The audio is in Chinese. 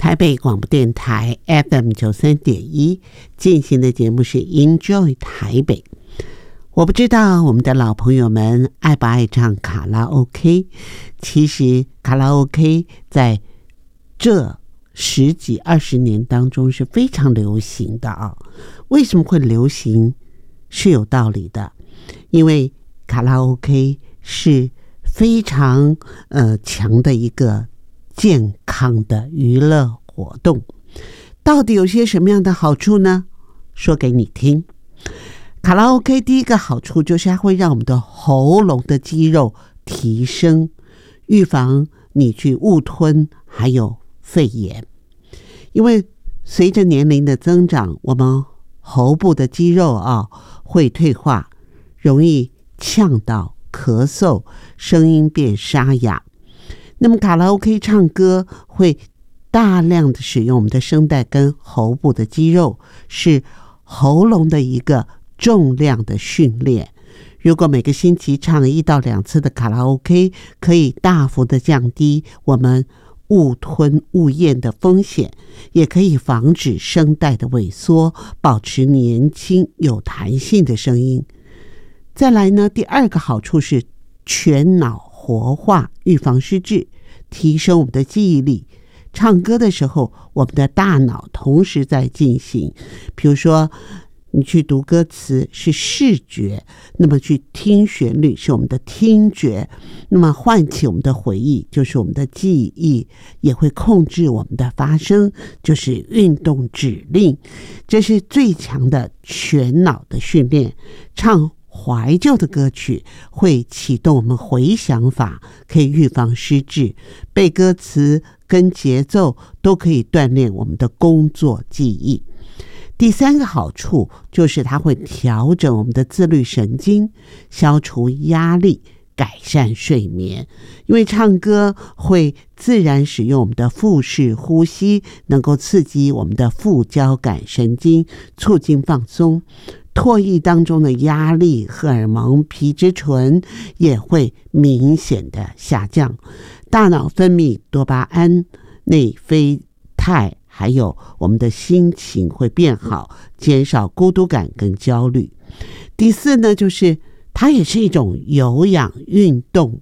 台北广播电台 FM93.1 进行的节目是 Enjoy 台北。我不知道我们的老朋友们爱不爱唱卡拉 OK。 其实卡拉 OK 在这10几20年当中是非常流行的啊。为什么会流行是有道理的，因为卡拉 OK 是非常强的一个健康的娱乐活动。到底有些什么样的好处呢？说给你听。卡拉 OK 第一个好处就是它会让我们的喉咙的肌肉提升，预防你去误吞还有肺炎。因为随着年龄的增长，我们喉部的肌肉会退化，容易呛到、咳嗽，声音变沙哑。那么卡拉 OK 唱歌会大量的使用我们的声带跟喉部的肌肉，是喉咙的一个重量的训练。如果每个星期唱1到2次的卡拉 OK， 可以大幅的降低我们误吞误咽的风险，也可以防止声带的萎缩，保持年轻有弹性的声音。再来呢，第二个好处是全脑活化，预防失智，提升我们的记忆力。唱歌的时候，我们的大脑同时在进行，比如说你去读歌词是视觉，那么去听旋律是我们的听觉，那么唤起我们的回忆就是我们的记忆，也会控制我们的发声，就是运动指令。这是最强的全脑的训练。唱怀旧的歌曲会启动我们回想法，可以预防失智。背歌词跟节奏都可以锻炼我们的工作记忆。第三个好处就是它会调整我们的自律神经，消除压力，改善睡眠。因为唱歌会自然使用我们的腹式呼吸，能够刺激我们的副交感神经，促进放松。唾液当中的压力荷尔蒙皮质醇也会明显的下降，大脑分泌多巴胺、内啡肽，还有我们的心情会变好，减少孤独感跟焦虑。第四呢，就是它也是一种有氧运动